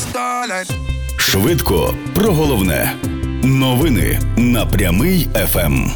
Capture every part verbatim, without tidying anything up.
Швидко про головне. Новини на Прямий еф ем.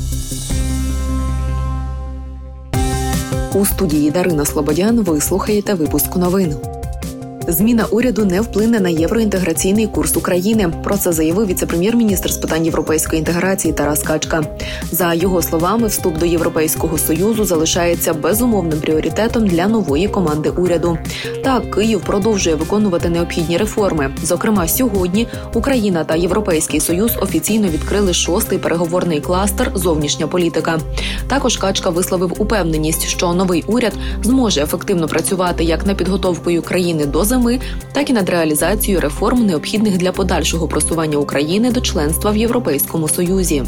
У студії Дарина Слободян ви слухаєте випуск новин. Зміна уряду не вплине на євроінтеграційний курс України. Про це заявив віце-прем'єр-міністр з питань європейської інтеграції Тарас Качка. За його словами, вступ до Європейського Союзу залишається безумовним пріоритетом для нової команди уряду. Так, Київ продовжує виконувати необхідні реформи. Зокрема, сьогодні Україна та Європейський Союз офіційно відкрили шостий переговорний кластер «Зовнішня політика». Також Качка висловив упевненість, що новий уряд зможе ефективно працювати як над підготовкою країни до зими, так і над реалізацією реформ, необхідних для подальшого просування України до членства в Європейському Союзі.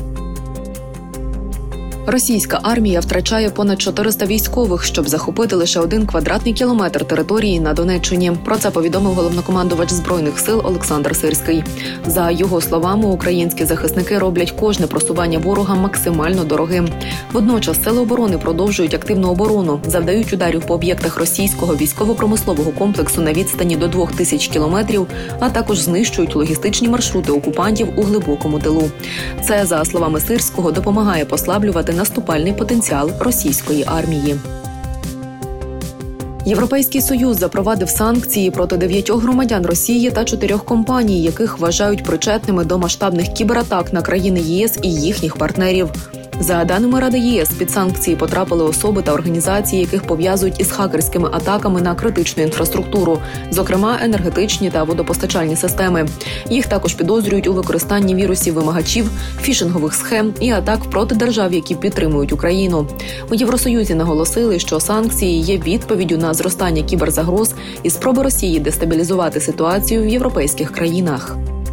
Російська армія втрачає понад чотириста військових, щоб захопити лише один квадратний кілометр території на Донеччині. Про це повідомив головнокомандувач Збройних сил Олександр Сирський. За його словами, українські захисники роблять кожне просування ворога максимально дорогим. Водночас сили оборони продовжують активну оборону, завдають ударів по об'єктах російського військово-промислового комплексу на відстані до двох тисяч кілометрів, а також знищують логістичні маршрути окупантів у глибокому тилу. Це, за словами Сирського, допомагає послаблювати наступальний потенціал російської армії. Європейський Союз запровадив санкції проти дев'ятьох громадян Росії та чотирьох компаній, яких вважають причетними до масштабних кібератак на країни ЄС і їхніх партнерів. За даними Ради ЄС, під санкції потрапили особи та організації, яких пов'язують із хакерськими атаками на критичну інфраструктуру, зокрема енергетичні та водопостачальні системи. Їх також підозрюють у використанні вірусів-вимагачів, фішингових схем і атак проти держав, які підтримують Україну. У Євросоюзі наголосили, що санкції є відповіддю на зростання кіберзагроз і спроби Росії дестабілізувати ситуацію в європейських країнах.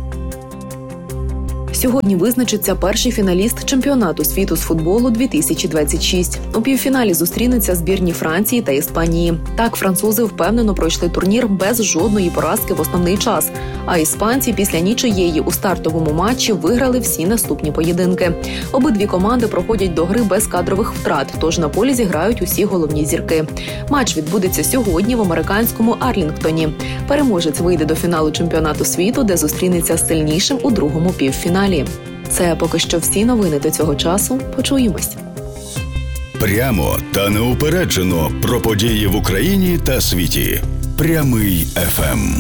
Сьогодні визначиться перший фіналіст чемпіонату світу з футболу дві тисячі двадцять шість. У півфіналі зустрінуться збірні Франції та Іспанії. Так, французи впевнено пройшли турнір без жодної поразки в основний час, а іспанці після нічиєї у стартовому матчі виграли всі наступні поєдинки. Обидві команди проходять до гри без кадрових втрат, тож на полі зіграють усі головні зірки. Матч відбудеться сьогодні в американському Арлінгтоні. Переможець вийде до фіналу чемпіонату світу, де зустрінеться з сильнішим у другому півфіналі. Це поки що всі новини до цього часу. Почуємось. Прямо та неупереджено про події в Україні та світі. Прямий еф ем.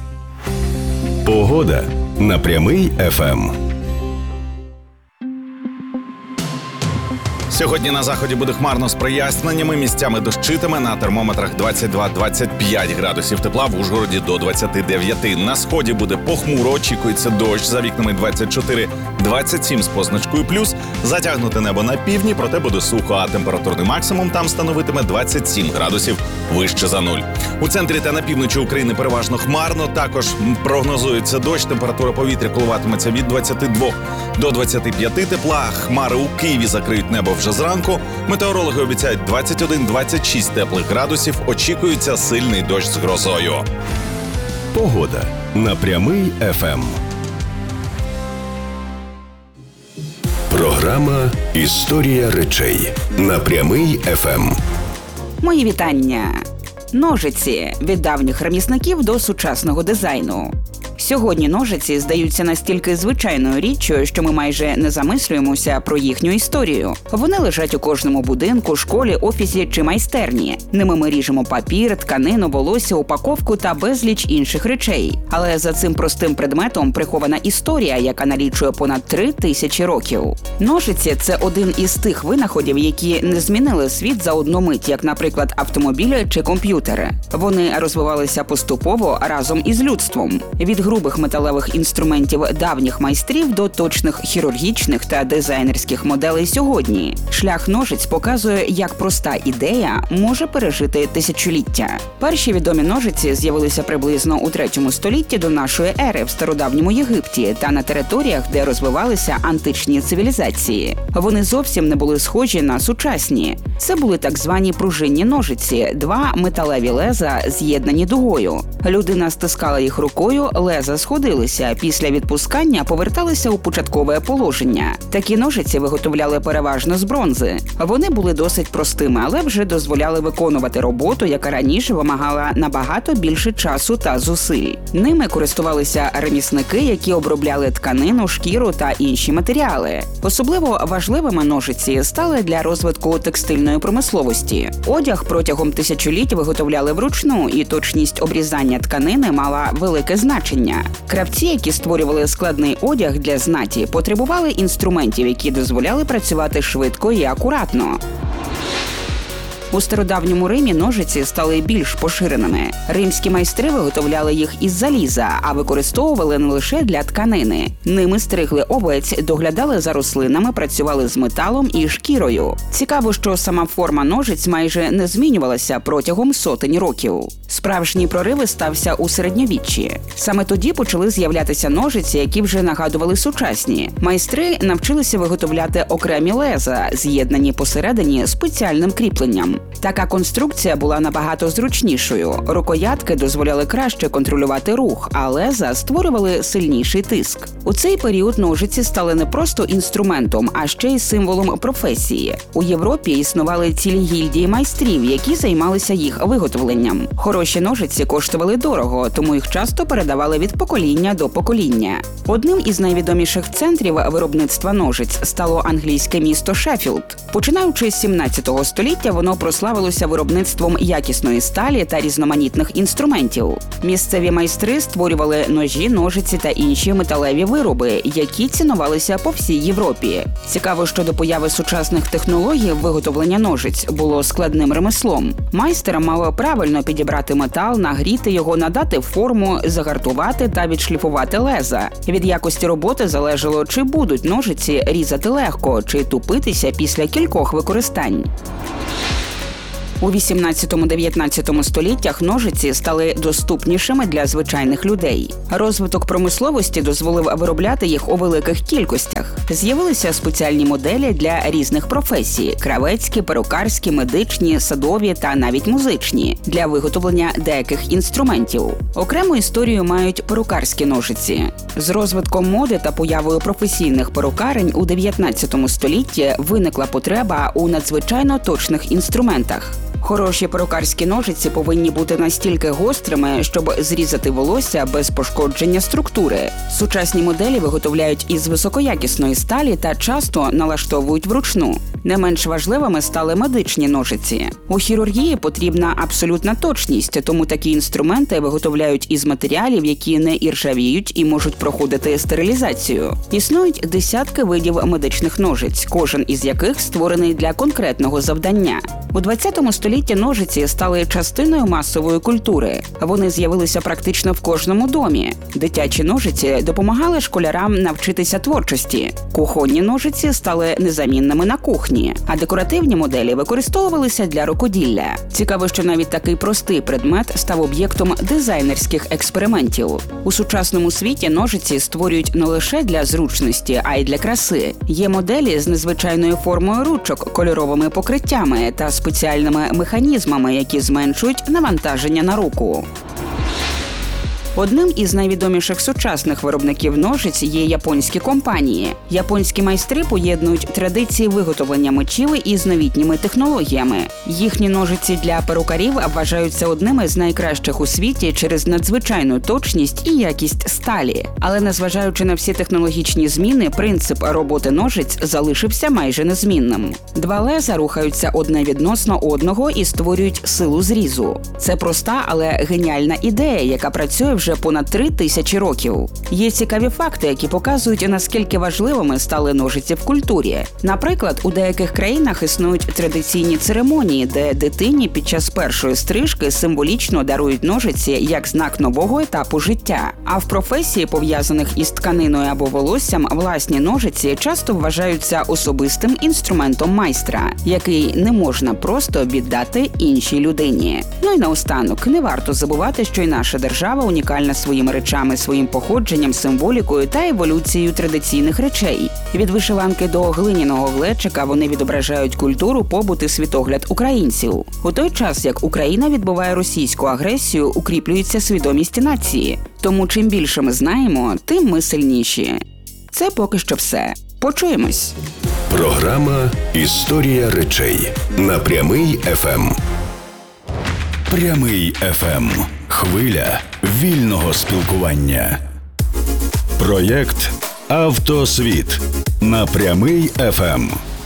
Погода на Прямий еф ем. Сьогодні на заході буде хмарно з проясненнями, місцями дощитиме, на термометрах двадцять два - двадцять п'ять градусів тепла, в Ужгороді до двадцять дев'ять. На сході буде похмуро, очікується дощ, за вікнами двадцять чотири - двадцять сім з позначкою плюс, затягнуте небо на півдні, проте буде сухо, а температурний максимум там становитиме двадцять сім градусів вище за нуль. У центрі та на півночі України переважно хмарно, також прогнозується дощ, температура повітря коливатиметься від двадцяти двох до двадцяти п'яти тепла, хмари у Києві закриють небо вже зранку. Метеорологи обіцяють двадцять один - двадцять шість теплих градусів, очікується сильний дощ з грозою. Погода на Прямий еф ем. Програма «Історія речей» на Прямий еф ем. Мої вітання. Ножиці – від давніх ремісників до сучасного дизайну. Сьогодні ножиці здаються настільки звичайною річчю, що ми майже не замислюємося про їхню історію. Вони лежать у кожному будинку, школі, офісі чи майстерні. Ними ми ріжемо папір, тканину, волосся, упаковку та безліч інших речей. Але за цим простим предметом прихована історія, яка налічує понад три тисячі років. Ножиці – це один із тих винаходів, які не змінили світ за одну мить, як, наприклад, автомобілі чи комп'ютери. Вони розвивалися поступово разом із людством. Від грубих металевих інструментів давніх майстрів до точних хірургічних та дизайнерських моделей сьогодні. Шлях ножиць показує, як проста ідея може пережити тисячоліття. Перші відомі ножиці з'явилися приблизно у третьому столітті до нашої ери в стародавньому Єгипті та на територіях, де розвивалися античні цивілізації. Вони зовсім не були схожі на сучасні. Це були так звані пружинні ножиці – два металеві леза, з'єднані дугою. Людина стискала їх рукою, леза сходилися, після відпускання поверталися у початкове положення. Такі ножиці виготовляли переважно з бронзи. Вони були досить простими, але вже дозволяли виконувати роботу, яка раніше вимагала набагато більше часу та зусиль. Ними користувалися ремісники, які обробляли тканину, шкіру та інші матеріали. Особливо важливими ножиці стали для розвитку текстильної промисловості. Одяг протягом тисячоліть виготовляли вручну, і точність обрізання тканини мала велике значення. Кравці, які створювали складний одяг для знаті, потребували інструментів, які дозволяли працювати швидко і акуратно. У стародавньому Римі ножиці стали більш поширеними. Римські майстри виготовляли їх із заліза, а використовували не лише для тканини. Ними стригли овець, доглядали за рослинами, працювали з металом і шкірою. Цікаво, що сама форма ножиць майже не змінювалася протягом сотень років. Справжній прориви стався у середньовіччі. Саме тоді почали з'являтися ножиці, які вже нагадували сучасні. Майстри навчилися виготовляти окремі леза, з'єднані посередині спеціальним кріпленням. Така конструкція була набагато зручнішою. Рукоятки дозволяли краще контролювати рух, а леза створювали сильніший тиск. У цей період ножиці стали не просто інструментом, а ще й символом професії. У Європі існували цілі гільдії майстрів, які займалися їх виготовленням. Хороші ножиці коштували дорого, тому їх часто передавали від покоління до покоління. Одним із найвідоміших центрів виробництва ножиць стало англійське місто Шеффілд. Починаючи з сімнадцятого століття, воно прославилося виробництвом якісної сталі та різноманітних інструментів. Місцеві майстри створювали ножі, ножиці та інші металеві вироби, які цінувалися по всій Європі. Цікаво, що до появи сучасних технологій виготовлення ножиць було складним ремеслом. Майстер мав правильно підібрати метал, нагріти його, надати форму, загартувати та відшліфувати леза. Від якості роботи залежало, чи будуть ножиці різати легко, чи тупитися після кількох використань. У вісімнадцятому-дев'ятнадцятому століттях ножиці стали доступнішими для звичайних людей. Розвиток промисловості дозволив виробляти їх у великих кількостях. З'явилися спеціальні моделі для різних професій – кравецькі, перукарські, медичні, садові та навіть музичні – для виготовлення деяких інструментів. Окрему історію мають перукарські ножиці. З розвитком моди та появою професійних перукарень у дев'ятнадцятому столітті виникла потреба у надзвичайно точних інструментах. Хороші перукарські ножиці повинні бути настільки гострими, щоб зрізати волосся без пошкодження структури. Сучасні моделі виготовляють із високоякісної сталі та часто налаштовують вручну. Не менш важливими стали медичні ножиці. У хірургії потрібна абсолютна точність, тому такі інструменти виготовляють із матеріалів, які не іржавіють і можуть проходити стерилізацію. Існують десятки видів медичних ножиць, кожен із яких створений для конкретного завдання. У двадцятому столітті ножиці стали частиною масової культури. Вони з'явилися практично в кожному домі. Дитячі ножиці допомагали школярам навчитися творчості. Кухонні ножиці стали незамінними на кухні, а декоративні моделі використовувалися для рукоділля. Цікаво, що навіть такий простий предмет став об'єктом дизайнерських експериментів. У сучасному світі ножиці створюють не лише для зручності, а й для краси. Є моделі з незвичайною формою ручок, кольоровими покриттями та спеціальними механізмами, які зменшують навантаження на руку. Одним із найвідоміших сучасних виробників ножиць є японські компанії. Японські майстри поєднують традиції виготовлення мечів із новітніми технологіями. Їхні ножиці для перукарів вважаються одними з найкращих у світі через надзвичайну точність і якість сталі. Але незважаючи на всі технологічні зміни, принцип роботи ножиць залишився майже незмінним. Два леза рухаються одне відносно одного і створюють силу зрізу. Це проста, але геніальна ідея, яка працює вже понад три тисячі років. Є цікаві факти, які показують, наскільки важливими стали ножиці в культурі. Наприклад, у деяких країнах існують традиційні церемонії, де дитині під час першої стрижки символічно дарують ножиці як знак нового етапу життя. А в професії, пов'язаних із тканиною або волоссям, власні ножиці часто вважаються особистим інструментом майстра, який не можна просто віддати іншій людині. Ну і наостанок, не варто забувати, що й наша держава унікальна унікальна своїми речами, своїм походженням, символікою та еволюцією традиційних речей. Від вишиванки до глиняного глечика вони відображають культуру, побут і світогляд українців. У той час, як Україна відбиває російську агресію, укріплюється свідомість нації. Тому чим більше ми знаємо, тим ми сильніші. Це поки що все. Почуємось. Програма «Історія речей» на Прямий еф ем. Прямий еф ем. Хвиля вільного спілкування. Проєкт «Автосвіт» на Прямий еф ем.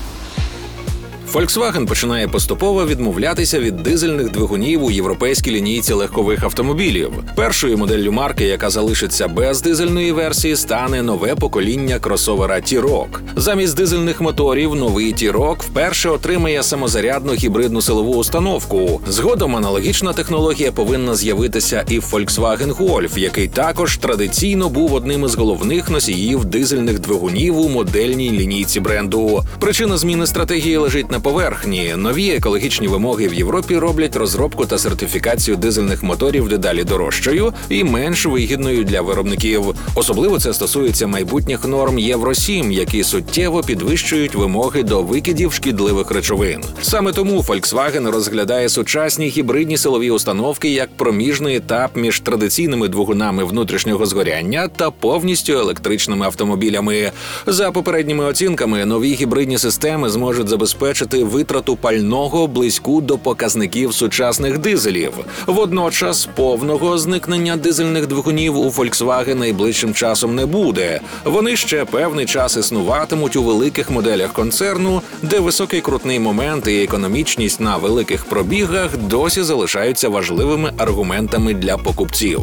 Volkswagen починає поступово відмовлятися від дизельних двигунів у європейській лінійці легкових автомобілів. Першою моделлю марки, яка залишиться без дизельної версії, стане нове покоління кросовера T-Roc. Замість дизельних моторів новий T-Roc вперше отримає самозарядну гібридну силову установку. Згодом аналогічна технологія повинна з'явитися і в Volkswagen Golf, який також традиційно був одним із головних носіїв дизельних двигунів у модельній лінійці бренду. Причина зміни стратегії лежить на поверхні. Нові екологічні вимоги в Європі роблять розробку та сертифікацію дизельних моторів дедалі дорожчою і менш вигідною для виробників. Особливо це стосується майбутніх норм Євро сім, які суттєво підвищують вимоги до викидів шкідливих речовин. Саме тому Volkswagen розглядає сучасні гібридні силові установки як проміжний етап між традиційними двигунами внутрішнього згоряння та повністю електричними автомобілями. За попередніми оцінками, нові гібридні системи зможуть забезпечити витрату пального близьку до показників сучасних дизелів. Водночас повного зникнення дизельних двигунів у Volkswagen найближчим часом не буде. Вони ще певний час існуватимуть у великих моделях концерну, де високий крутний момент і економічність на великих пробігах досі залишаються важливими аргументами для покупців.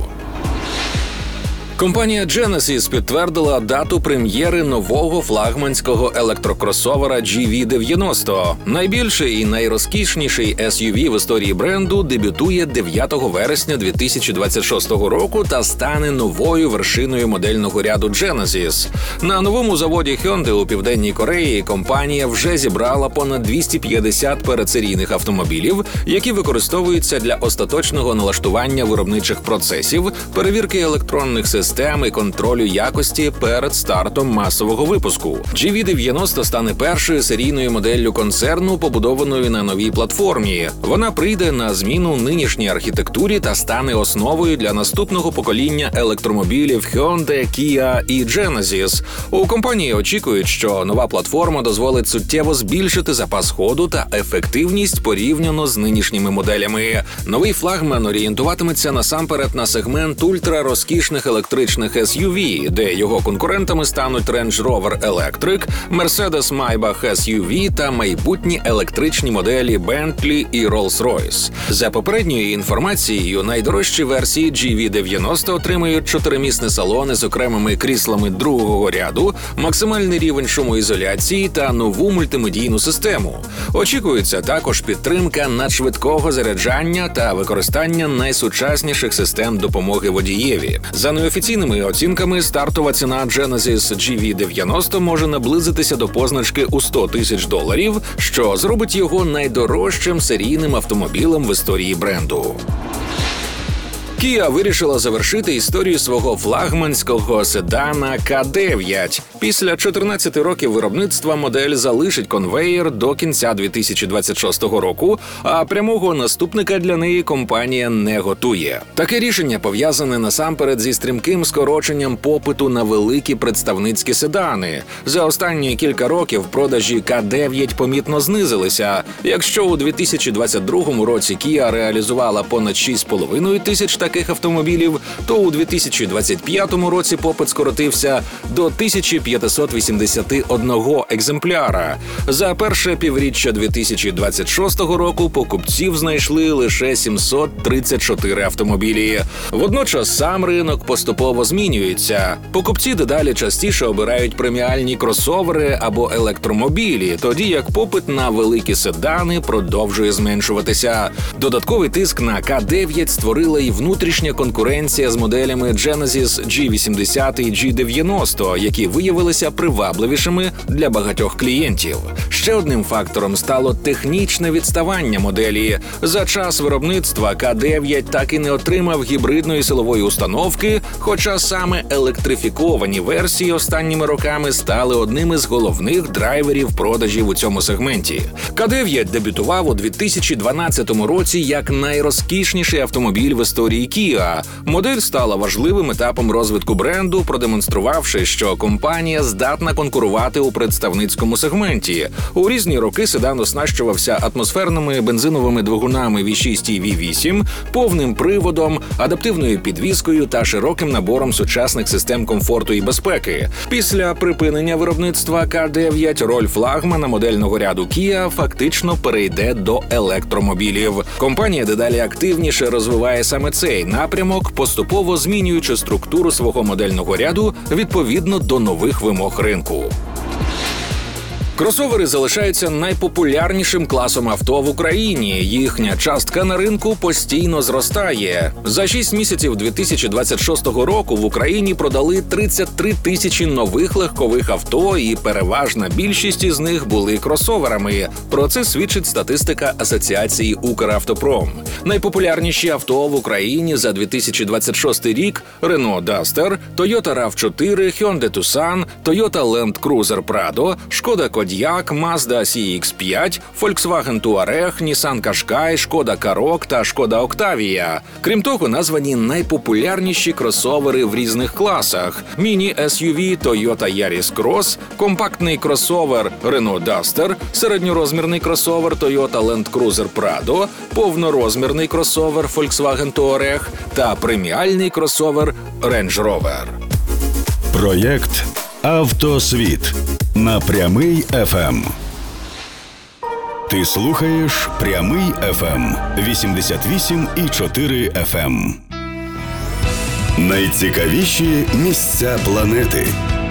Компанія Genesis підтвердила дату прем'єри нового флагманського електрокросовера джі ві дев'яносто. Найбільший і найрозкішніший ес ю ві в історії бренду дебютує дев'ятого вересня дві тисячі двадцять шостого року та стане новою вершиною модельного ряду Genesis. На новому заводі Hyundai у Південній Кореї компанія вже зібрала понад двісті п'ятдесят передсерійних автомобілів, які використовуються для остаточного налаштування виробничих процесів, перевірки електронних систем, системи контролю якості перед стартом масового випуску. джі ві дев'яносто стане першою серійною моделлю концерну, побудованою на новій платформі. Вона прийде на зміну нинішній архітектурі та стане основою для наступного покоління електромобілів Hyundai, Kia і Genesis. У компанії очікують, що нова платформа дозволить суттєво збільшити запас ходу та ефективність порівняно з нинішніми моделями. Новий флагман орієнтуватиметься насамперед на сегмент ультрарозкішних електричних ес ю ві, де його конкурентами стануть Range Rover Electric, Mercedes-Maybach ес ю ві та майбутні електричні моделі Bentley і Rolls-Royce. За попередньою інформацією, найдорожчі версії джі ві дев'яносто отримають чотиримісні салони з окремими кріслами другого ряду, максимальний рівень шумоізоляції та нову мультимедійну систему. Очікується також підтримка надшвидкого заряджання та використання найсучасніших систем допомоги водієві. За неофіційними оцінками, стартова ціна Genesis джі ві дев'яносто може наблизитися до позначки у сто тисяч доларів, що зробить його найдорожчим серійним автомобілем в історії бренду. Kia вирішила завершити історію свого флагманського седана ка дев'ять. Після чотирнадцяти років виробництва модель залишить конвеєр до кінця дві тисячі двадцять шостого року, а прямого наступника для неї компанія не готує. Таке рішення пов'язане насамперед зі стрімким скороченням попиту на великі представницькі седани. За останні кілька років продажі ка дев'ять помітно знизилися. Якщо у дві тисячі двадцять другому році Kia реалізувала понад шість з половиною тисяч таких автомобілів, то у дві тисячі двадцять п'ятому році попит скоротився до тисячі п'ятсот вісімдесят один екземпляра. За перше півріччя дві тисячі двадцять шостого року покупців знайшли лише сімсот тридцять чотири автомобілі. Водночас сам ринок поступово змінюється. Покупці дедалі частіше обирають преміальні кросовери або електромобілі, тоді як попит на великі седани продовжує зменшуватися. Додатковий тиск на ка дев'ять створила і внутрішня внутрішня конкуренція з моделями Genesis джі вісімдесят і джі дев'яносто, які виявилися привабливішими для багатьох клієнтів. Ще одним фактором стало технічне відставання моделі. За час виробництва К дев'ять так і не отримав гібридної силової установки, хоча саме електрифіковані версії останніми роками стали одним із головних драйверів продажів у цьому сегменті. К дев'ять дебютував у дві тисячі дванадцятому році як найрозкішніший автомобіль в історії Kia. Модель стала важливим етапом розвитку бренду, продемонструвавши, що компанія здатна конкурувати у представницькому сегменті. У різні роки седан оснащувався атмосферними бензиновими двигунами ві шість і ві вісім, повним приводом, адаптивною підвіскою та широким набором сучасних систем комфорту і безпеки. Після припинення виробництва К дев'ять роль флагмана модельного ряду Kia фактично перейде до електромобілів. Компанія дедалі активніше розвиває саме цей напрямок, поступово змінюючи структуру свого модельного ряду відповідно до нових вимог ринку. Кросовери залишаються найпопулярнішим класом авто в Україні. Їхня частка на ринку постійно зростає. За шість місяців дві тисячі двадцять шостого року в Україні продали тридцять три тисячі нових легкових авто, і переважна більшість із них були кросоверами. Про це свідчить статистика Асоціації «Укравтопром». Найпопулярніші авто в Україні за дві тисячі двадцять шостий рік – Renault Duster, Toyota рав чотири, Hyundai Tucson, Toyota Land Cruiser Prado, Шкода Кодіак, Mazda сі ікс п'ять, Volkswagen Touareg, Nissan Qashqai, Шкода Karoq та Шкода Octavia. Крім того, названі найпопулярніші кросовери в різних класах – міні-ес ю ві Toyota Yaris Cross, компактний кросовер Renault Duster, середньорозмірний кросовер Toyota Land Cruiser Prado, повнорозмірний кросовер Volkswagen Touareg та преміальний кросовер Range Rover. Проєкт «Автосвіт» на Прямий еф ем. Ти слухаєш Прямий еф ем вісімдесят вісім і чотири еф ем. Найцікавіші місця планети.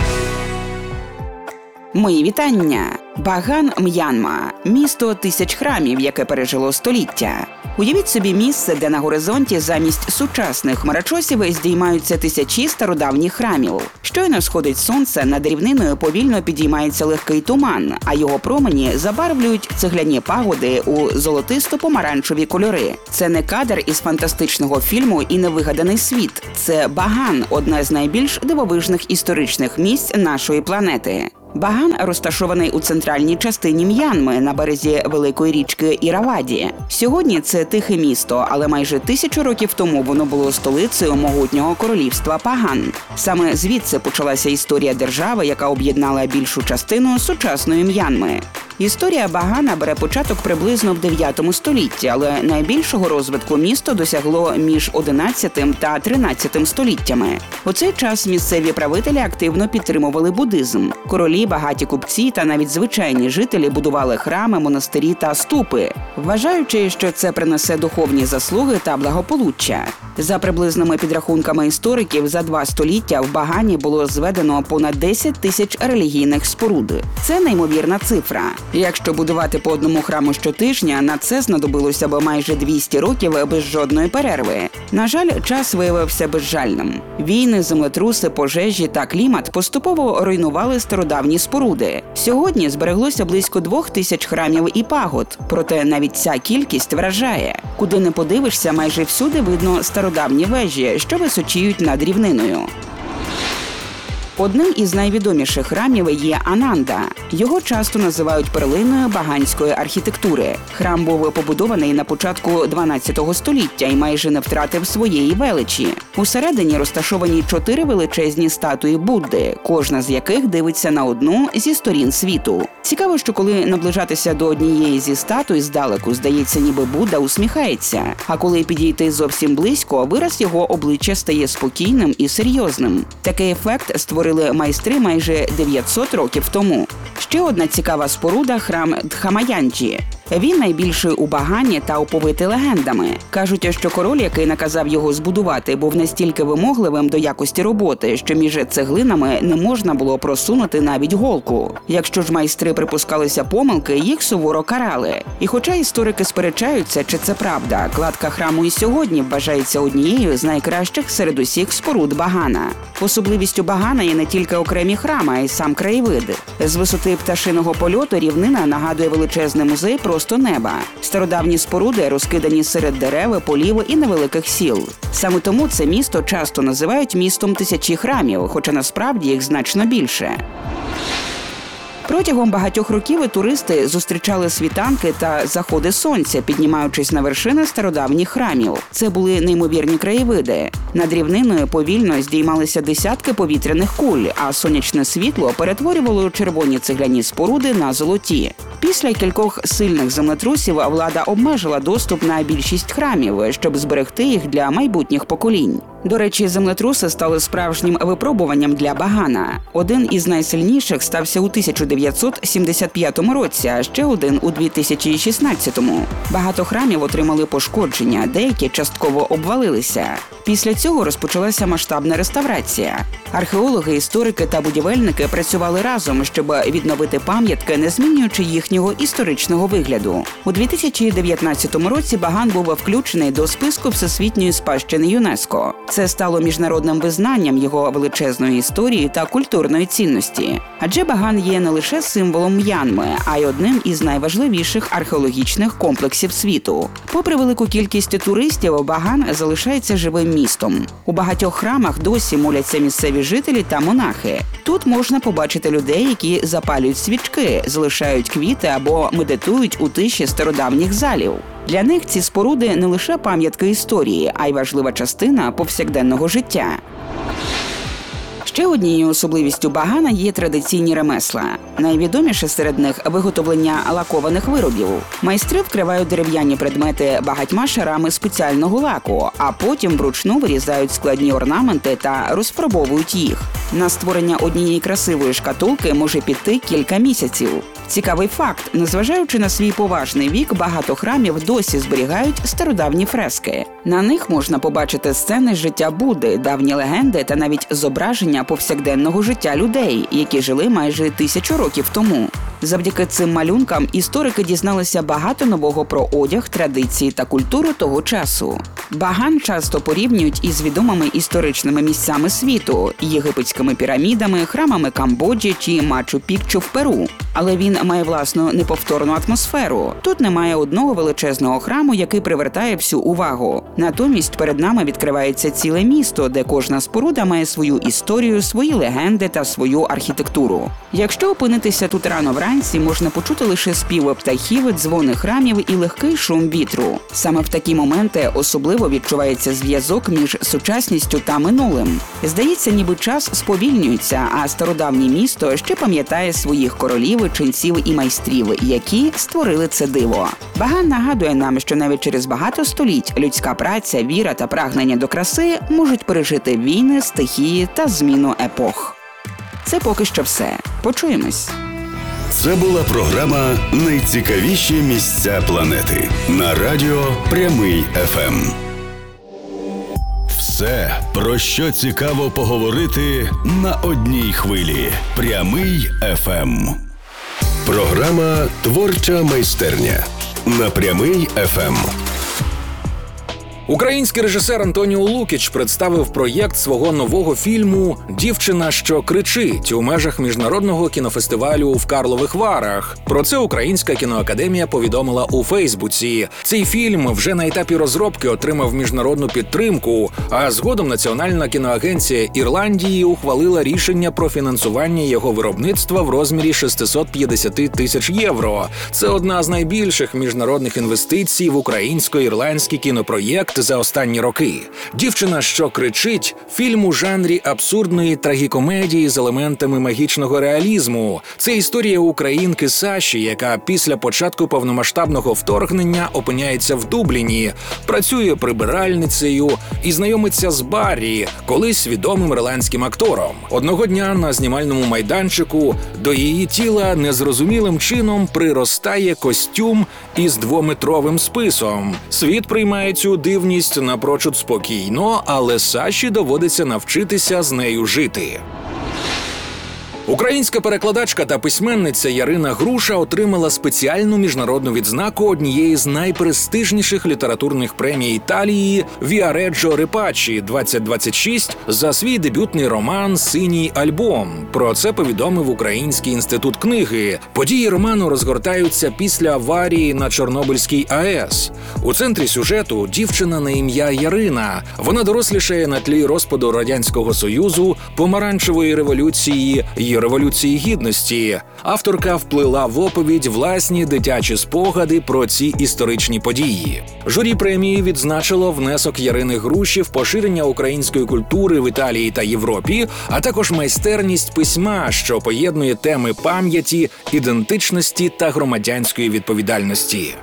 Мої вітання! Баган, М'янма – місто тисяч храмів, яке пережило століття. Уявіть собі місце, де на горизонті замість сучасних хмарочосів здіймаються тисячі стародавніх храмів. Щойно сходить сонце, над рівниною повільно підіймається легкий туман, а його промені забарвлюють цегляні пагоди у золотисто-помаранчеві кольори. Це не кадр із фантастичного фільму і невигаданий світ. Це Баган – одне з найбільш дивовижних історичних місць нашої планети. Баган розташований у центральній частині М'янми на березі великої річки Іраваді. Сьогодні це тихе місто, але майже тисячу років тому воно було столицею могутнього королівства Паган. Саме звідси почалася історія держави, яка об'єднала більшу частину сучасної М'янми. Історія Багана бере початок приблизно в дев'ятому столітті, але найбільшого розвитку місто досягло між одинадцятим та тринадцятим століттями. У цей час місцеві правителі активно підтримували буддизм. Королі, багаті купці та навіть звичайні жителі будували храми, монастирі та ступи, вважаючи, що це принесе духовні заслуги та благополуччя. За приблизними підрахунками істориків, за два століття в Багані було зведено понад десять тисяч релігійних споруд. Це неймовірна цифра. Якщо будувати по одному храму щотижня, на це знадобилося б майже двісті років без жодної перерви. На жаль, час виявився безжальним. Війни, землетруси, пожежі та клімат поступово руйнували стародавні споруди. Сьогодні збереглося близько двох тисяч храмів і пагод. Проте навіть ця кількість вражає. Куди не подивишся, майже всюди видно стародавні вежі, що височіють над рівниною. Одним із найвідоміших храмів є Ананда. Його часто називають перлиною баганської архітектури. Храм був побудований на початку дванадцятого століття і майже не втратив своєї величі. Усередині розташовані чотири величезні статуї Будди, кожна з яких дивиться на одну зі сторін світу. Цікаво, що коли наближатися до однієї зі статуй здалеку, здається, ніби Будда усміхається. А коли підійти зовсім близько, вираз його обличчя стає спокійним і серйозним. Такий ефект створили майстри майже дев'ятсот років тому. Ще одна цікава споруда – храм Дхамаянджі. Він найбільший у Багані та оповитий легендами. Кажуть, що король, який наказав його збудувати, був настільки вимогливим до якості роботи, що між цеглинами не можна було просунути навіть голку. Якщо ж майстри припускалися помилки, їх суворо карали. І хоча історики сперечаються, чи це правда, кладка храму і сьогодні вважається однією з найкращих серед усіх споруд Багана. Особливістю Багана є не тільки окремі храми, а й сам краєвид. З висоти пташиного польоту рівнина нагадує величезний музей просто неба. Стародавні споруди розкидані серед дерев, полів і невеликих сіл. Саме тому це місто часто називають містом тисячі храмів, хоча насправді їх значно більше. Протягом багатьох років туристи зустрічали світанки та заходи сонця, піднімаючись на вершини стародавніх храмів. Це були неймовірні краєвиди. Над рівниною повільно здіймалися десятки повітряних куль, а сонячне світло перетворювало червоні цегляні споруди на золоті. Після кількох сильних землетрусів влада обмежила доступ на більшість храмів, щоб зберегти їх для майбутніх поколінь. До речі, землетруси стали справжнім випробуванням для Багана. Один із найсильніших стався у тисяча дев'ятсот сімдесят п'ятому році, а ще один у дві тисячі шістнадцятому. Багато храмів отримали пошкодження, деякі частково обвалилися. Після цього розпочалася масштабна реставрація. Археологи, історики та будівельники працювали разом, щоб відновити пам'ятки, не змінюючи їхнього історичного вигляду. У дві тисячі дев'ятнадцятому році Баган був включений до списку Всесвітньої спадщини ЮНЕСКО. Це стало міжнародним визнанням його величезної історії та культурної цінності. Адже Баган є не лише символом М'янми, а й одним із найважливіших археологічних комплексів світу. Попри велику кількість туристів, Баган залишається живим містом. У багатьох храмах досі моляться місцеві жителі та монахи. Тут можна побачити людей, які запалюють свічки, залишають квіти або медитують у тиші стародавніх залів. Для них ці споруди не лише пам'ятки історії, а й важлива частина повсякденного життя. Ще однією особливістю Багана є традиційні ремесла. Найвідоміше серед них – виготовлення лакованих виробів. Майстри вкривають дерев'яні предмети багатьма шарами спеціального лаку, а потім вручну вирізають складні орнаменти та розфарбовують їх. На створення однієї красивої шкатулки може піти кілька місяців. Цікавий факт – незважаючи на свій поважний вік, багато храмів досі зберігають стародавні фрески. На них можна побачити сцени з життя Будди, давні легенди та навіть зображення повсякденного життя людей, які жили майже тисячу років тому. Завдяки цим малюнкам історики дізналися багато нового про одяг, традиції та культуру того часу. Баган часто порівнюють із відомими історичними місцями світу – єгипетськими пірамідами, храмами Камбоджі чи Мачу-Пікчу в Перу. Але він має власну неповторну атмосферу. Тут немає одного величезного храму, який привертає всю увагу. Натомість перед нами відкривається ціле місто, де кожна споруда має свою історію, свої легенди та свою архітектуру. Якщо опинитися тут рано вранці, можна почути лише співи птахів, дзвони храмів і легкий шум вітру. Саме в такі моменти особливо відчувається зв'язок між сучасністю та минулим. Здається, ніби час сповільнюється, а стародавнє місто ще пам'ятає своїх королів, ченців і майстрів, які створили це диво. Баган нагадує нам, що навіть через багато століть людська праця, віра та прагнення до краси можуть пережити війни, стихії та зміну епох. Це поки що все. Почуємось. Це була програма «Найцікавіші місця планети» на радіо Прямий еф ем. Все, про що цікаво поговорити на одній хвилі. Прямий еф ем. Програма «Творча майстерня» на Прямий еф ем. Український режисер Антоніо Лукіч представив проєкт свого нового фільму «Дівчина, що кричить» у межах міжнародного кінофестивалю в Карлових Варах. Про це Українська кіноакадемія повідомила у Фейсбуці. Цей фільм вже на етапі розробки отримав міжнародну підтримку, а згодом Національна кіноагенція Ірландії ухвалила рішення про фінансування його виробництва в розмірі шістсот п'ятдесят тисяч євро. Це одна з найбільших міжнародних інвестицій в українсько-ірландський кінопроєкт за останні роки. «Дівчина, що кричить» – фільм у жанрі абсурдної трагікомедії з елементами магічного реалізму. Це історія українки Саші, яка після початку повномасштабного вторгнення опиняється в Дубліні, працює прибиральницею і знайомиться з Баррі, колись відомим ірландським актором. Одного дня на знімальному майданчику до її тіла незрозумілим чином приростає костюм із двометровим списом. Світ приймає цю дивність напрочуд спокійно, але Саші доводиться навчитися з нею жити. Українська перекладачка та письменниця Ярина Груша отримала спеціальну міжнародну відзнаку однієї з найпрестижніших літературних премій Італії «Віареджо Репачі» двадцять двадцять шість за свій дебютний роман «Синій альбом». Про це повідомив Український інститут книги. Події роману розгортаються після аварії на Чорнобильській АЕС. У центрі сюжету дівчина на ім'я Ярина. Вона дорослішає на тлі розпаду Радянського Союзу, помаранчевої революції і Революції Гідності. Авторка вплила в оповідь власні дитячі спогади про ці історичні події. Журі премії відзначило внесок Ярини Груші в поширення української культури в Італії та Європі, а також майстерність письма, що поєднує теми пам'яті, ідентичності та громадянської відповідальності.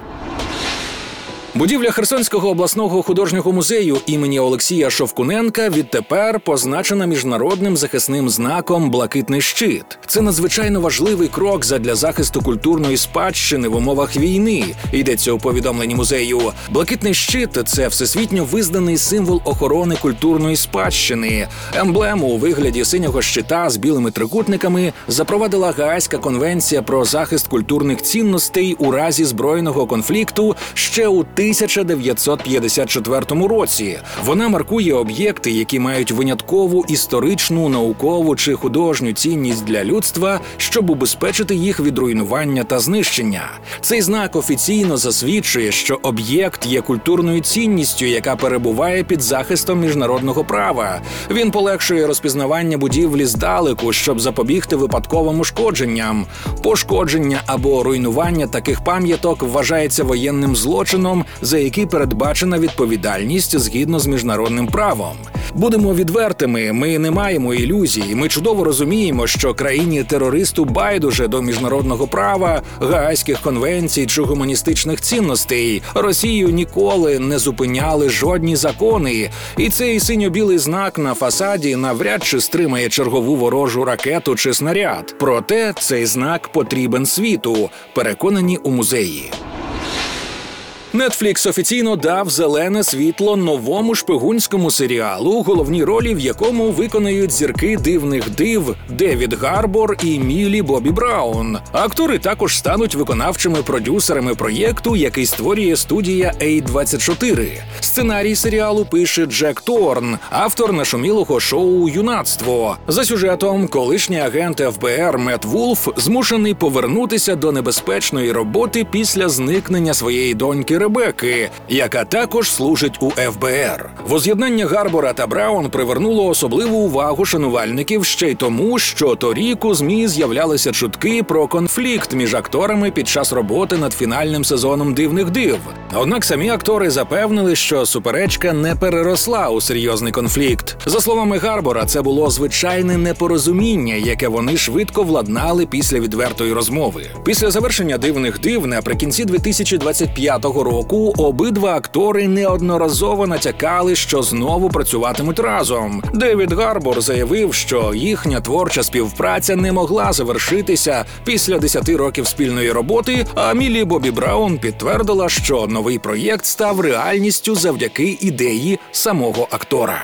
Будівля Херсонського обласного художнього музею імені Олексія Шовкуненка відтепер позначена міжнародним захисним знаком «Блакитний щит». Це надзвичайно важливий крок задля захисту культурної спадщини в умовах війни, йдеться у повідомленні музею. «Блакитний щит» – це всесвітньо визнаний символ охорони культурної спадщини. Емблему у вигляді синього щита з білими трикутниками запровадила Гаазька конвенція про захист культурних цінностей у разі збройного конфлікту ще у тисяча дев'ятсот п'ятдесят четвертому році. Вона маркує об'єкти, які мають виняткову історичну, наукову чи художню цінність для людства, щоб убезпечити їх від руйнування та знищення. Цей знак офіційно засвідчує, що об'єкт є культурною цінністю, яка перебуває під захистом міжнародного права. Він полегшує розпізнавання будівлі здалеку, щоб запобігти випадковим ушкодженням. Пошкодження або руйнування таких пам'яток вважається воєнним злочином, за який передбачена відповідальність згідно з міжнародним правом. Будемо відвертими, ми не маємо ілюзій. Ми чудово розуміємо, що країні-терористу байдуже до міжнародного права, Гаазьких конвенцій чи гуманістичних цінностей. Росію ніколи не зупиняли жодні закони. І цей синьо-білий знак на фасаді навряд чи стримає чергову ворожу ракету чи снаряд. Проте цей знак потрібен світу, переконані у музеї. Netflix офіційно дав зелене світло новому шпигунському серіалу, головні ролі в якому виконають зірки «Дивних див» Девід Гарбор і Міллі Бобі Браун. Актори також стануть виконавчими продюсерами проєкту, який створює студія ей двадцять чотири. Сценарій серіалу пише Джек Торн, автор нашумілого шоу «Юнацтво». За сюжетом, колишній агент еф бе ер Мет Вулф змушений повернутися до небезпечної роботи після зникнення своєї доньки Ребекки, яка також служить у еф бе ер. Воз'єднання Гарбора та Браун привернуло особливу увагу шанувальників ще й тому, що торік у ЗМІ з'являлися чутки про конфлікт між акторами під час роботи над фінальним сезоном «Дивних див». Однак самі актори запевнили, що суперечка не переросла у серйозний конфлікт. За словами Гарбора, це було звичайне непорозуміння, яке вони швидко владнали після відвертої розмови. Після завершення «Дивних див» наприкінці дві тисячі двадцять п'ятого року обидва актори неодноразово натякали, що знову працюватимуть разом. Девід Гарбор заявив, що їхня творча співпраця не могла завершитися після десяти років спільної роботи, а Міллі Бобі Браун підтвердила, що новий проєкт став реальністю завдяки ідеї самого актора.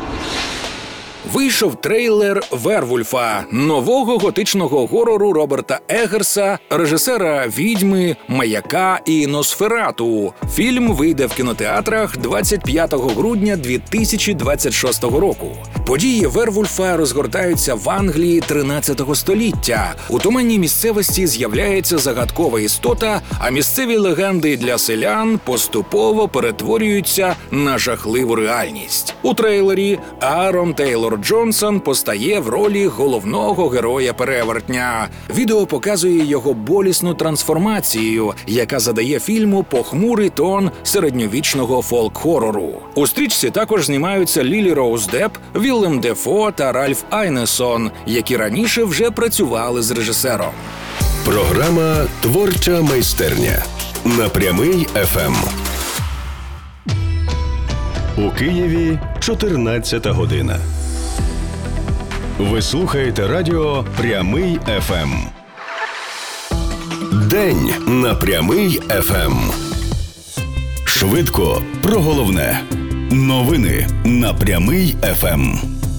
Вийшов трейлер «Вервольфа» – нового готичного горору Роберта Еггерса, режисера «Відьми», «Маяка» і «Носферату». Фільм вийде в кінотеатрах двадцять п'ятого грудня дві тисячі двадцять шостого року. Події «Вервольфа» розгортаються в Англії тринадцятого століття. У туманній місцевості з'являється загадкова істота, а місцеві легенди для селян поступово перетворюються на жахливу реальність. У трейлері Аарон Тейлор Тейлор Джонсон постає в ролі головного героя-перевертня. Відео показує його болісну трансформацію, яка задає фільму похмурий тон середньовічного фолк-хорору. У стрічці також знімаються Лілі Роуз Депп, Віллем Дефо та Ральф Айнесон, які раніше вже працювали з режисером. Програма «Творча майстерня» на Прямий еф ем. У Києві чотирнадцята година. Ви слухаєте радіо «Прямий еф ем». День на Прямий еф ем. Швидко про головне. Новини на Прямий еф ем.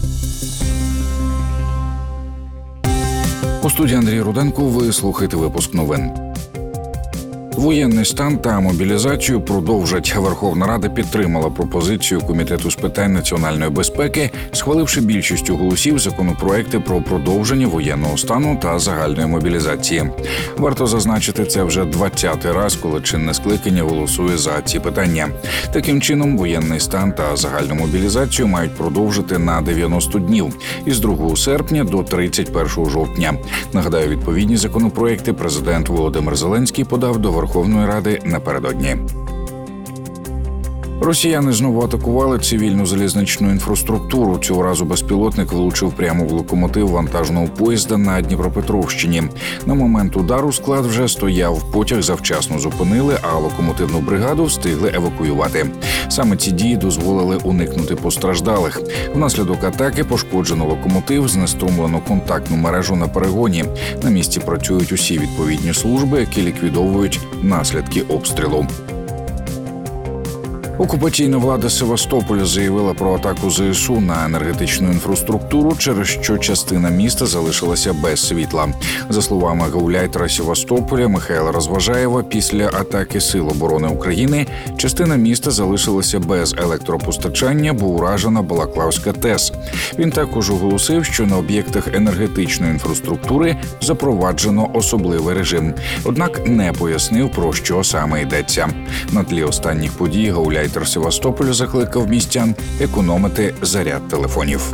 У студії Андрій Руденко ви слухаєте випуск новин. Воєнний стан та мобілізацію продовжать. Верховна Рада підтримала пропозицію Комітету з питань національної безпеки, схваливши більшістю голосів законопроекти про продовження воєнного стану та загальної мобілізації. Варто зазначити, це вже двадцятий раз, коли чинне скликання голосує за ці питання. Таким чином, воєнний стан та загальну мобілізацію мають продовжити на дев'яносто днів із другого серпня до тридцять першого жовтня. Нагадаю, відповідні законопроекти президент Володимир Зеленський подав до Верховної Ради напередодні. Росіяни знову атакували цивільну залізничну інфраструктуру. Цього разу безпілотник влучив прямо в локомотив вантажного поїзда на Дніпропетровщині. На момент удару склад вже стояв, потяг завчасно зупинили, а локомотивну бригаду встигли евакуювати. Саме ці дії дозволили уникнути постраждалих. Внаслідок атаки пошкоджено локомотив, знеструмлено контактну мережу на перегоні. На місці працюють усі відповідні служби, які ліквідовують наслідки обстрілу. Окупаційна влада Севастополя заявила про атаку зе ес у на енергетичну інфраструктуру, через що частина міста залишилася без світла. За словами гауляйтера Севастополя Михайла Розважаєва, після атаки Сил оборони України частина міста залишилася без електропостачання, бо уражена Балаклавська ТЕС. Він також оголосив, що на об'єктах енергетичної інфраструктури запроваджено особливий режим. Однак не пояснив, про що саме йдеться. На тлі останніх подій гауляйтер Севастополя закликав містян економити заряд телефонів.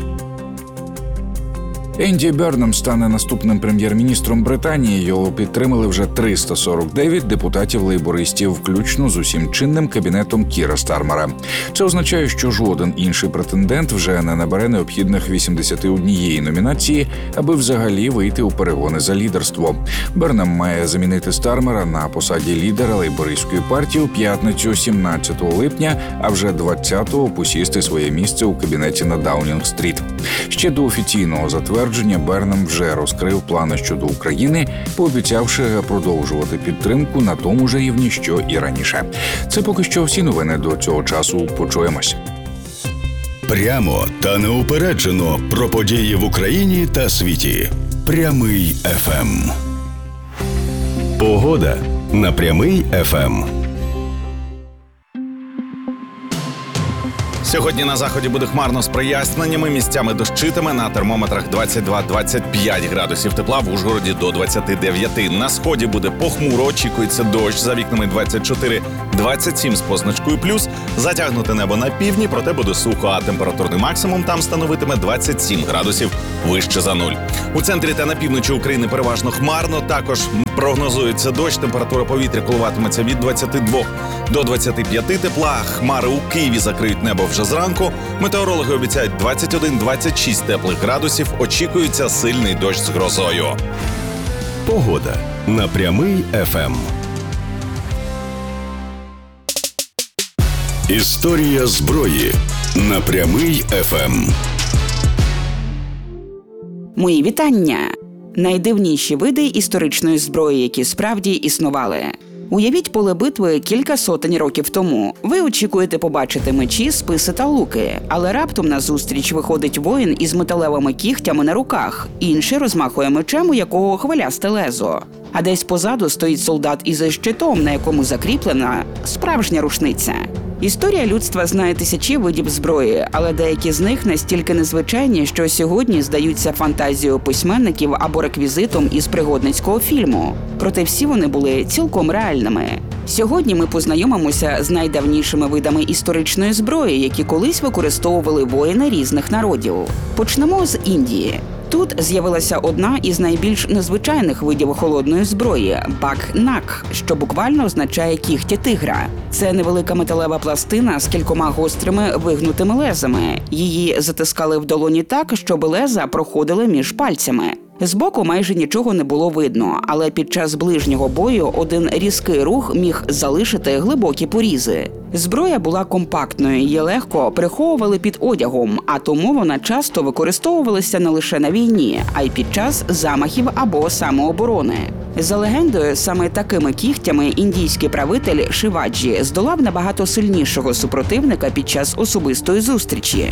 Енді Бернам стане наступним прем'єр-міністром Британії. Його підтримали вже триста сорок дев'ять депутатів-лейбористів, включно з усім чинним кабінетом Кіра Стармера. Це означає, що жоден інший претендент вже не набере необхідних вісімдесят однієї номінації, аби взагалі вийти у перегони за лідерство. Бернам має замінити Стармера на посаді лідера лейбористської партії у п'ятницю сімнадцятого липня, а вже двадцятого посісти своє місце у кабінеті на Даунінг-стріт. Ще до офіційного затвердження Бернам вже розкрив плани щодо України, пообіцявши продовжувати підтримку на тому ж рівні, що і раніше. Це поки що всі новини до цього часу. Почуємось. Прямо та неупереджено про події в Україні та світі. Прямий еф ем. Погода на Прямий еф ем. Сьогодні на заході буде хмарно з проясненнями, місцями дощитиме, на термометрах двадцять два - двадцять п'ять градусів тепла, в Ужгороді до двадцяти дев'яти. На сході буде похмуро, очікується дощ, за вікнами двадцять чотири - двадцять сім з позначкою плюс. Затягнуте небо на півдні, проте буде сухо, а температурний максимум там становитиме двадцять сім градусів вище за нуль. У центрі та на півночі України переважно хмарно, також прогнозується дощ, температура повітря коливатиметься від двадцяти двох до двадцяти п'яти тепла. Хмари у Києві закриють небо вже зранку. Метеорологи обіцяють двадцять один - двадцять шість теплих градусів. Очікується сильний дощ з грозою. Погода на Прямий еф ем. Історія зброї на Прямий еф ем. Мої вітання! Найдивніші види історичної зброї, які справді існували. Уявіть поле битви кілька сотень років тому. Ви очікуєте побачити мечі, списи та луки, але раптом назустріч виходить воїн із металевими кігтями на руках, інший розмахує мечем, у якого хвилясте лезо. А десь позаду стоїть солдат із щитом, на якому закріплена справжня рушниця. Історія людства знає тисячі видів зброї, але деякі з них настільки незвичайні, що сьогодні здаються фантазією письменників або реквізитом із пригодницького фільму. Проте всі вони були цілком реальними. Сьогодні ми познайомимося з найдавнішими видами історичної зброї, які колись використовували воїни різних народів. Почнемо з Індії. Тут з'явилася одна із найбільш незвичайних видів холодної зброї – бак-нак, що буквально означає кігті тигра. Це невелика металева пластина з кількома гострими вигнутими лезами. Її затискали в долоні так, щоб леза проходили між пальцями. Збоку майже нічого не було видно, але під час ближнього бою один різкий рух міг залишити глибокі порізи. Зброя була компактною, її легко приховували під одягом, а тому вона часто використовувалася не лише на війні, а й під час замахів або самооборони. За легендою, саме такими кігтями індійський правитель Шиваджі здолав набагато сильнішого супротивника під час особистої зустрічі.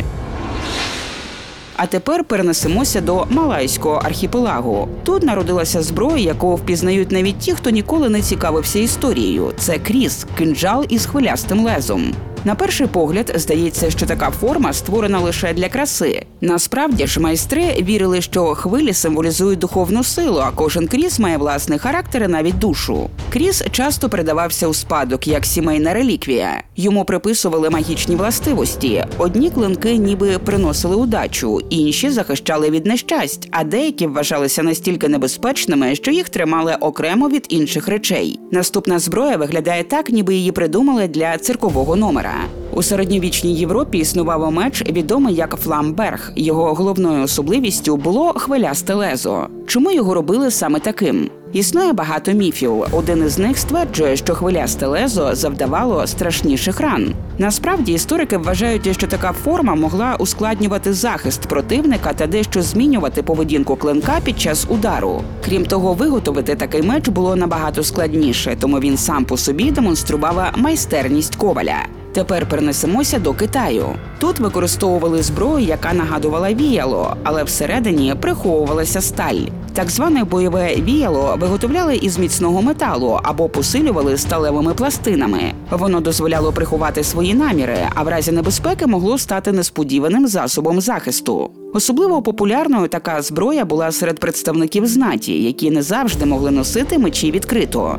А тепер перенесемося до Малайського архіпелагу. Тут народилася зброя, яку впізнають навіть ті, хто ніколи не цікавився історією. Це кріс – кинджал із хвилястим лезом. На перший погляд, здається, що така форма створена лише для краси. Насправді ж, майстри вірили, що хвилі символізують духовну силу, а кожен кріс має власний характер і навіть душу. Кріс часто передавався у спадок, як сімейна реліквія. Йому приписували магічні властивості. Одні клинки ніби приносили удачу, інші захищали від нещасть, а деякі вважалися настільки небезпечними, що їх тримали окремо від інших речей. Наступна зброя виглядає так, ніби її придумали для циркового номера. У середньовічній Європі існував меч, відомий як фламберг. Його головною особливістю було хвилясте лезо. Чому його робили саме таким? Існує багато міфів. Один із них стверджує, що хвилясте лезо завдавало страшніших ран. Насправді, історики вважають, що така форма могла ускладнювати захист противника та дещо змінювати поведінку клинка під час удару. Крім того, виготовити такий меч було набагато складніше, тому він сам по собі демонстрував майстерність коваля. Тепер перенесемося до Китаю. Тут використовували зброю, яка нагадувала віяло, але всередині приховувалася сталь. Так зване бойове віяло виготовляли із міцного металу або посилювали сталевими пластинами. Воно дозволяло приховати свої наміри, а в разі небезпеки могло стати несподіваним засобом захисту. Особливо популярною така зброя була серед представників знаті, які не завжди могли носити мечі відкрито.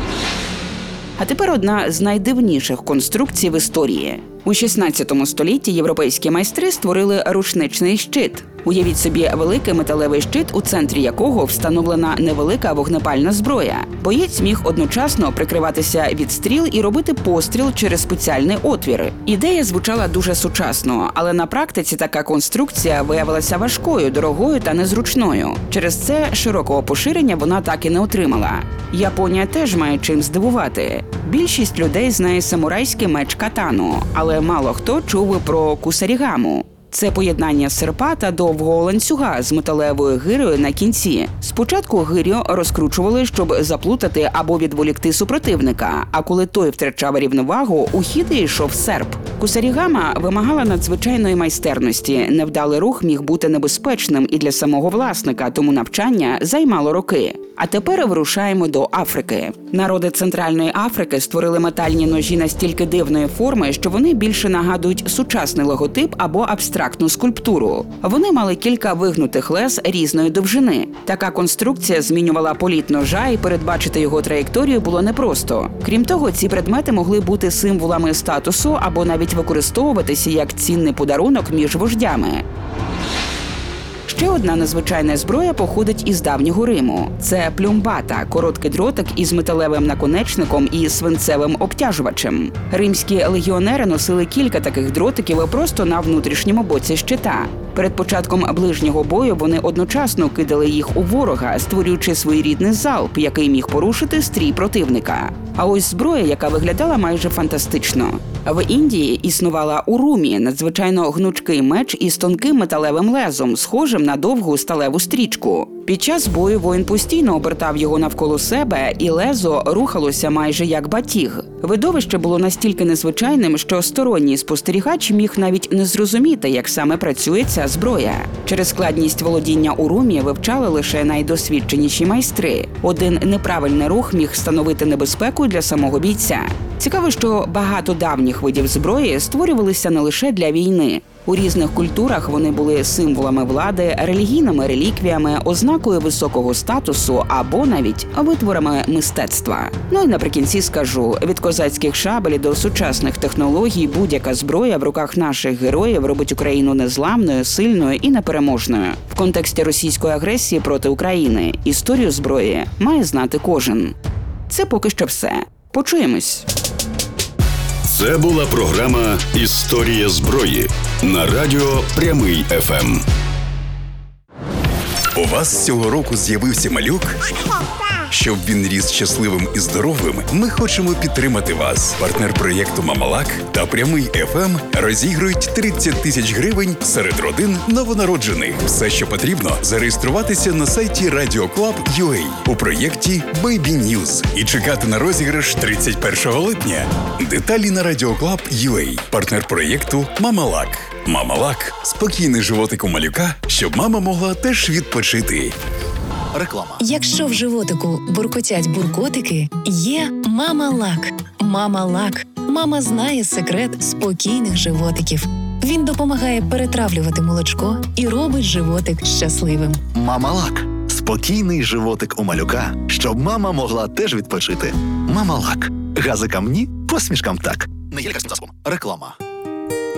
А тепер одна з найдивніших конструкцій в історії. У шістнадцятому столітті європейські майстри створили рушничний щит. Уявіть собі великий металевий щит, у центрі якого встановлена невелика вогнепальна зброя. Боєць міг одночасно прикриватися від стріл і робити постріл через спеціальний отвір. Ідея звучала дуже сучасно, але на практиці така конструкція виявилася важкою, дорогою та незручною. Через це широкого поширення вона так і не отримала. Японія теж має чим здивувати. Більшість людей знає самурайський меч катану, але мало хто чув про кусарігаму. Це поєднання серпа та довгого ланцюга з металевою гирею на кінці. Спочатку гирю розкручували, щоб заплутати або відволікти супротивника, а коли той втрачав рівновагу, у хід йшов серп. Кусарігама вимагала надзвичайної майстерності. Невдалий рух міг бути небезпечним і для самого власника, тому навчання займало роки. А тепер вирушаємо до Африки. Народи Центральної Африки створили метальні ножі настільки дивної форми, що вони більше нагадують сучасний логотип або абстрактну скульптуру. Вони мали кілька вигнутих лез різної довжини. Така конструкція змінювала політ ножа, і передбачити його траєкторію було непросто. Крім того, ці предмети могли бути символами статусу або навіть використовуватися як цінний подарунок між вождями. Ще одна незвичайна зброя походить із давнього Риму. Це плюмбата – короткий дротик із металевим наконечником і свинцевим обтяжувачем. Римські легіонери носили кілька таких дротиків просто на внутрішньому боці щита. Перед початком ближнього бою вони одночасно кидали їх у ворога, створюючи своєрідний залп, який міг порушити стрій противника. А ось зброя, яка виглядала майже фантастично. В Індії існувала урумі – надзвичайно гнучкий меч із тонким металевим лезом, схожим на довгу сталеву стрічку. Під час бою воїн постійно обертав його навколо себе, і лезо рухалося майже як батіг. Видовище було настільки незвичайним, що сторонній спостерігач міг навіть не зрозуміти, як саме працює ця зброя. Через складність володіння урумі вивчали лише найдосвідченіші майстри. Один неправильний рух міг становити небезпеку для самого бійця. Цікаво, що багато давніх видів зброї створювалися не лише для війни. У різних культурах вони були символами влади, релігійними реліквіями, ознакою високого статусу або навіть витворами мистецтва. Ну і наприкінці скажу, від козацьких шабель до сучасних технологій будь-яка зброя в руках наших героїв робить Україну незламною, сильною і непереможною. В контексті російської агресії проти України історію зброї має знати кожен. Це поки що все. Почуємось. Це була програма «Історія зброї» на радіо «Прямий еф ем». У вас цього року з'явився малюк? Щоб він ріс щасливим і здоровим, ми хочемо підтримати вас. Партнер проєкту «Мамалак» та «Прямий еф ем» розігрують тридцять тисяч гривень серед родин новонароджених. Все, що потрібно, зареєструватися на сайті радіо клаб крапка ю а у проєкті «Baby News» і чекати на розіграш тридцять першого липня. Деталі на радіо клаб крапка ю а. Партнер проєкту «Мамалак». «Мамалак» – спокійний животик у малюка, щоб мама могла теж відпочити. Реклама. Якщо в животику буркотять буркотики, є «Мамалак». «Мамалак». Мама знає секрет спокійних животиків. Він допомагає перетравлювати молочко і робить животик щасливим. Мамалак. Спокійний животик у малюка, щоб мама могла теж відпочити. Мамалак. Газикам ні, посмішкам так. Не є лікарським засобом. Реклама.